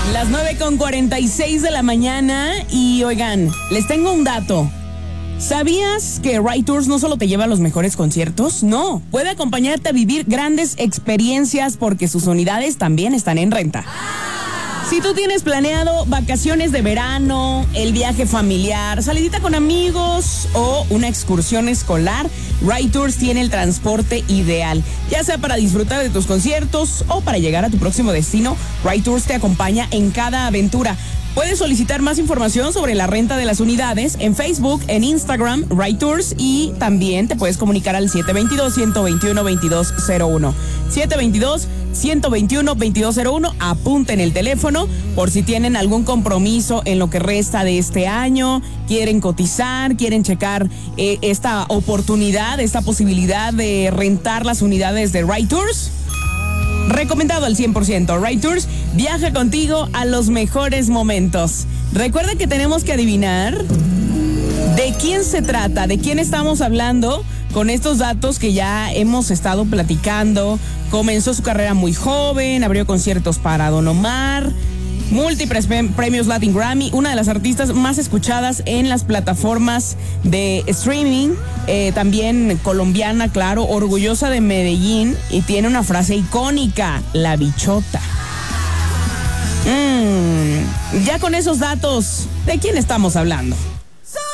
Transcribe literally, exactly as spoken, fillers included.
Las nueve con cuarenta y seis de la mañana y oigan, les tengo un dato. ¿Sabías que Ray Tours no solo te lleva a los mejores conciertos? No, puede acompañarte a vivir grandes experiencias porque sus unidades también están en renta. Si tú tienes planeado vacaciones de verano, el viaje familiar, salidita con amigos o una excursión escolar, Ray Tours tiene el transporte ideal. Ya sea para disfrutar de tus conciertos o para llegar a tu próximo destino, Ray Tours te acompaña en cada aventura. Puedes solicitar más información sobre la renta de las unidades en Facebook, en Instagram, Ray Tours, y también te puedes comunicar al siete dos dos, uno dos uno, dos dos cero uno. siete dos dos, uno dos uno, dos dos cero uno. Apunten el teléfono por si tienen algún compromiso en lo que resta de este año, quieren cotizar, quieren checar eh, esta oportunidad, esta posibilidad de rentar las unidades de Ray Tours. Recomendado al cien por ciento. Ray Tours viaja contigo a los mejores momentos. Recuerda que tenemos que adivinar de quién se trata, de quién estamos hablando con estos datos que ya hemos estado platicando. Comenzó su carrera muy joven, abrió conciertos para Don Omar, múltiples premios Latin Grammy, una de las artistas más escuchadas en las plataformas de streaming, eh, también colombiana, claro, orgullosa de Medellín y tiene una frase icónica, la bichota. Mm, ya con esos datos, ¿de quién estamos hablando?